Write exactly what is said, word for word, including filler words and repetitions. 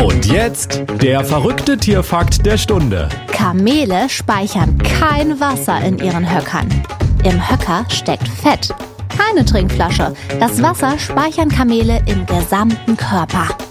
Und jetzt der verrückte Tierfakt der Stunde. Kamele speichern kein Wasser in ihren Höckern. Im Höcker steckt Fett, keine Trinkflasche. Das Wasser speichern Kamele im gesamten Körper.